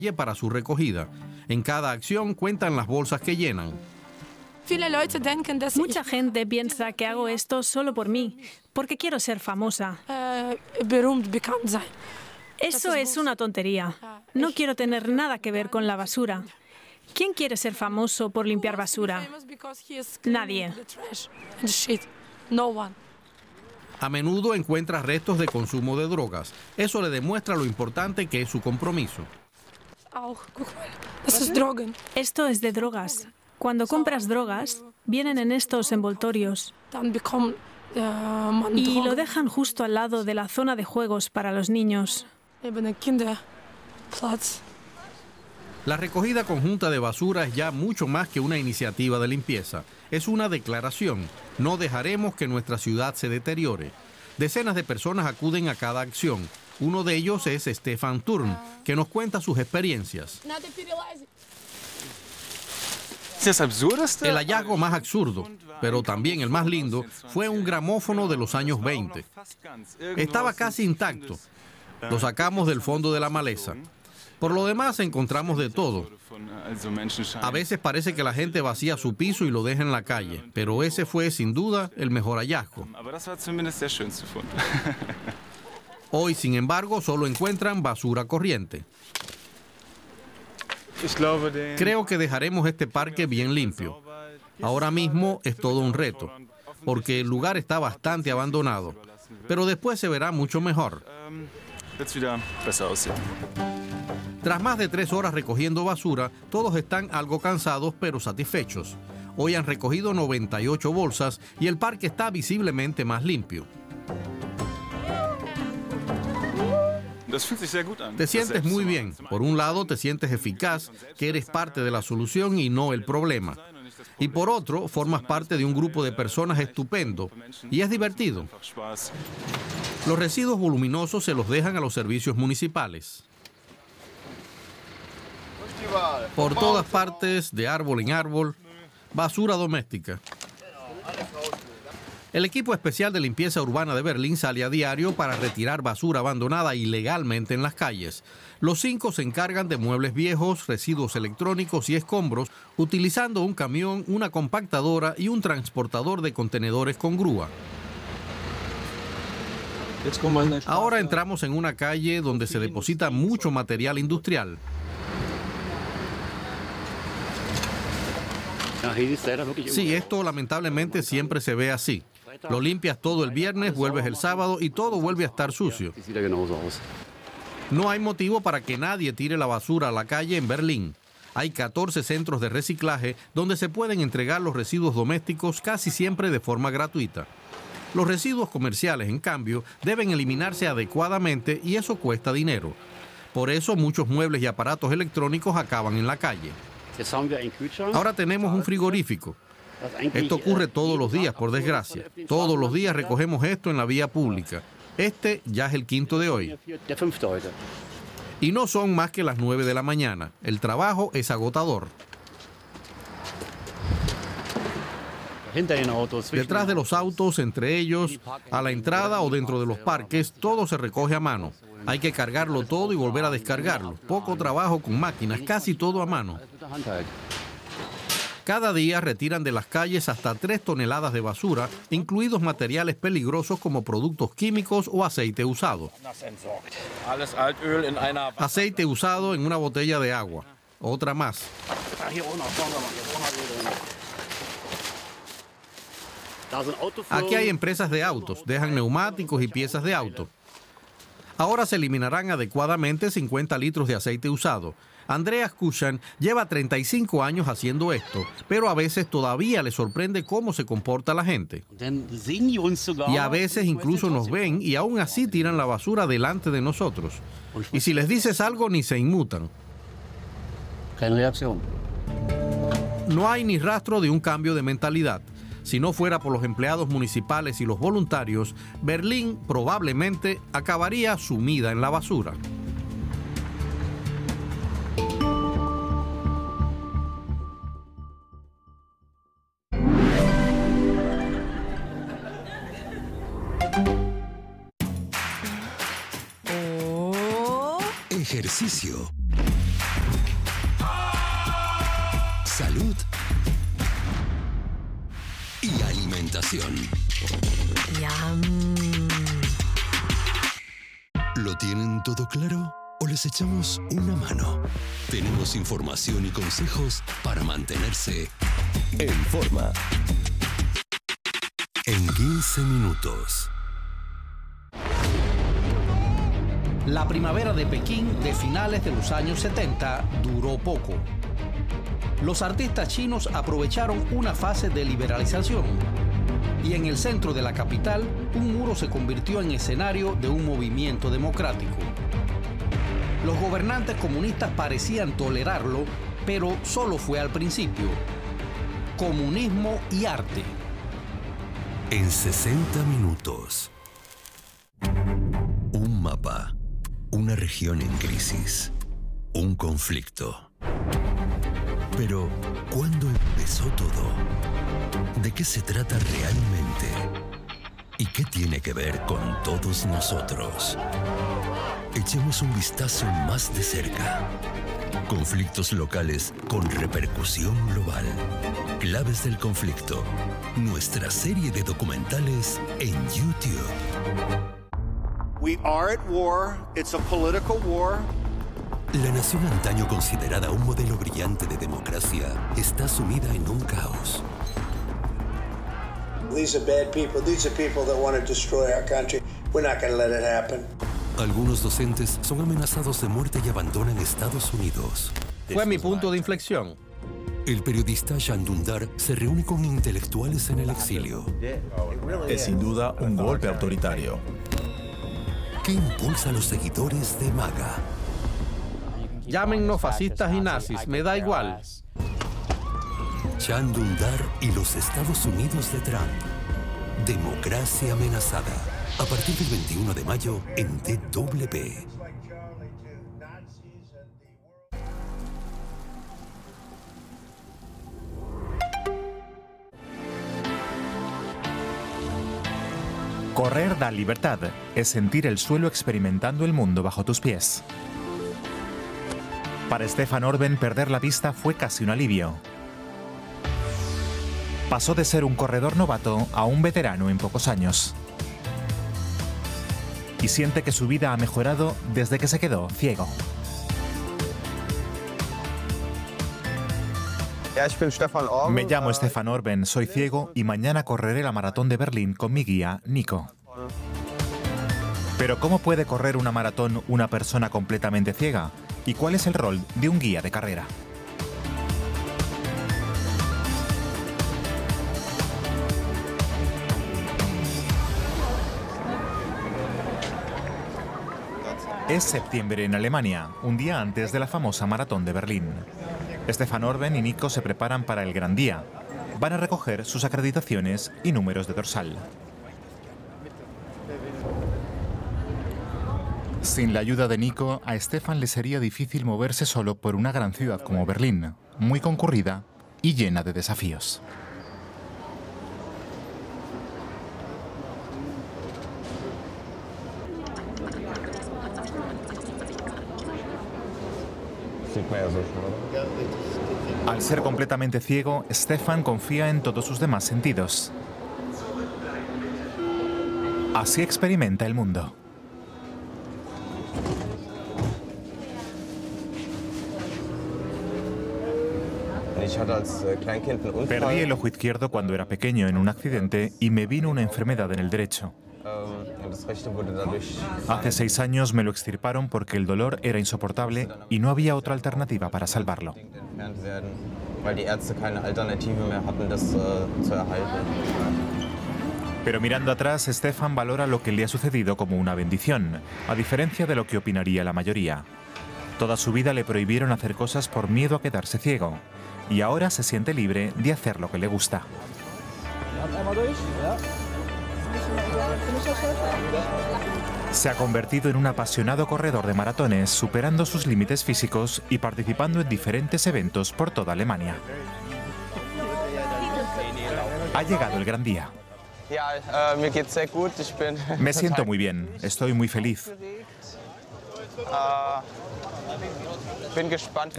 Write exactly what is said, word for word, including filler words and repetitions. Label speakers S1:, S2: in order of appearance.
S1: para su recogida. En cada acción cuentan las bolsas que llenan.
S2: Mucha gente piensa que hago esto solo por mí, porque quiero ser famosa. Eso es una tontería. No quiero tener nada que ver con la basura. ¿Quién quiere ser famoso por limpiar basura? Nadie.
S1: A menudo encuentra restos de consumo de drogas. Eso le demuestra lo importante que es su compromiso.
S2: Esto es de drogas. Cuando compras drogas, vienen en estos envoltorios y lo dejan justo al lado de la zona de juegos para los niños.
S1: La recogida conjunta de basura es ya mucho más que una iniciativa de limpieza. Es una declaración. No dejaremos que nuestra ciudad se deteriore. Decenas de personas acuden a cada acción. Uno de ellos es Stefan Turn, que nos cuenta sus experiencias. El hallazgo más absurdo, pero también el más lindo, fue un gramófono de los años veinte. Estaba casi intacto. Lo sacamos del fondo de la maleza. Por lo demás, encontramos de todo. A veces parece que la gente vacía su piso y lo deja en la calle, pero ese fue, sin duda, el mejor hallazgo. Hoy, sin embargo, solo encuentran basura corriente. Creo que dejaremos este parque bien limpio. Ahora mismo es todo un reto, porque el lugar está bastante abandonado, pero después se verá mucho mejor. Tras más de tres horas recogiendo basura, todos están algo cansados pero satisfechos. Hoy han recogido noventa y ocho bolsas y el parque está visiblemente más limpio. Te sientes muy bien. Por un lado, te sientes eficaz, que eres parte de la solución y no el problema. Y por otro, formas parte de un grupo de personas estupendo y es divertido. Los residuos voluminosos se los dejan a los servicios municipales. Por todas partes, de árbol en árbol, basura doméstica. El equipo especial de limpieza urbana de Berlín sale a diario para retirar basura abandonada ilegalmente en las calles. Los cinco se encargan de muebles viejos, residuos electrónicos y escombros, utilizando un camión, una compactadora y un transportador de contenedores con grúa. Ahora entramos en una calle donde se deposita mucho material industrial. Sí, esto lamentablemente siempre se ve así. Lo limpias todo el viernes, vuelves el sábado y todo vuelve a estar sucio. No hay motivo para que nadie tire la basura a la calle en Berlín. Hay catorce centros de reciclaje donde se pueden entregar los residuos domésticos casi siempre de forma gratuita. Los residuos comerciales, en cambio, deben eliminarse adecuadamente y eso cuesta dinero. Por eso muchos muebles y aparatos electrónicos acaban en la calle. Ahora tenemos un frigorífico. Esto ocurre todos los días, por desgracia. Todos los días recogemos esto en la vía pública. Este ya es el quinto de hoy. Y no son más que las nueve de la mañana. El trabajo es agotador. Detrás de los autos, entre ellos, a la entrada o dentro de los parques, todo se recoge a mano. Hay que cargarlo todo y volver a descargarlo. Poco trabajo con máquinas, casi todo a mano. Cada día retiran de las calles hasta tres toneladas de basura, incluidos materiales peligrosos como productos químicos o aceite usado. Aceite usado en una botella de agua. Otra más. Aquí hay empresas de autos, dejan neumáticos y piezas de auto. Ahora se eliminarán adecuadamente cincuenta litros de aceite usado. Andreas Kushan lleva treinta y cinco años haciendo esto, pero a veces todavía le sorprende cómo se comporta la gente. Y a veces incluso nos ven y aún así tiran la basura delante de nosotros. Y si les dices algo, ni se inmutan. No hay ni rastro de un cambio de mentalidad. Si no fuera por los empleados municipales y los voluntarios, Berlín probablemente acabaría sumida en la basura.
S3: Oh. Ejercicio. salud y alimentación.
S4: Yum.
S3: ¿Lo tienen todo claro? ¿O les echamos una mano? Tenemos información y consejos para mantenerse en forma. En quince minutos.
S1: La primavera de Pekín de finales de los años setenta duró poco. Los artistas chinos aprovecharon una fase de liberalización y en el centro de la capital un muro se convirtió en escenario de un movimiento democrático. Los gobernantes comunistas parecían tolerarlo, pero solo fue al principio. Comunismo y arte.
S3: En sesenta minutos. Un mapa. Una región en crisis. Un conflicto. Pero, ¿cuándo empezó todo? ¿De qué se trata realmente? ¿Y qué tiene que ver con todos nosotros? Echemos un vistazo más de cerca. Conflictos locales con repercusión global. Claves del conflicto. Nuestra serie de documentales en YouTube.
S5: We are at war. It's a political war.
S3: La nación antaño considerada un modelo brillante de democracia está sumida en un caos.
S6: These are bad people. These are people that want to destroy our country. We're not going to let it happen.
S3: Algunos docentes son amenazados de muerte y abandonan Estados Unidos.
S1: Fue mi punto de inflexión.
S3: El periodista Can Dündar se reúne con intelectuales en el exilio.
S7: Es sin duda un golpe autoritario.
S3: ¿Qué impulsa a los seguidores de MAGA?
S1: Llámennos fascistas y nazis, me da igual.
S3: Can Dündar y los Estados Unidos de Trump. Democracia amenazada. A partir del veintiuno de mayo en D W.
S8: Correr da libertad. Es sentir el suelo experimentando el mundo bajo tus pies. Para Stefan Orben, perder la pista fue casi un alivio. Pasó de ser un corredor novato a un veterano en pocos años. Y siente que su vida ha mejorado desde que se quedó ciego. Me llamo Stefan Orben, soy ciego y mañana correré la maratón de Berlín con mi guía, Nico. Pero ¿cómo puede correr una maratón una persona completamente ciega? ¿Y cuál es el rol de un guía de carrera? Es septiembre en Alemania, un día antes de la famosa maratón de Berlín. Stefan Orben y Nico se preparan para el gran día. Van a recoger sus acreditaciones y números de dorsal. Sin la ayuda de Nico, a Stefan le sería difícil moverse solo por una gran ciudad como Berlín, muy concurrida y llena de desafíos. Al ser completamente ciego, Stefan confía en todos sus demás sentidos. Así experimenta el mundo. Perdí el ojo izquierdo cuando era pequeño en un accidente y me vino una enfermedad en el derecho. Hace seis años me lo extirparon porque el dolor era insoportable y no había otra alternativa para salvarlo. Pero mirando atrás, Stefan valora lo que le ha sucedido como una bendición, a diferencia de lo que opinaría la mayoría. Toda su vida le prohibieron hacer cosas por miedo a quedarse ciego, y ahora se siente libre de hacer lo que le gusta. Se ha convertido en un apasionado corredor de maratones, superando sus límites físicos y participando en diferentes eventos por toda Alemania. Ha llegado el gran día. Me siento muy bien, estoy muy feliz.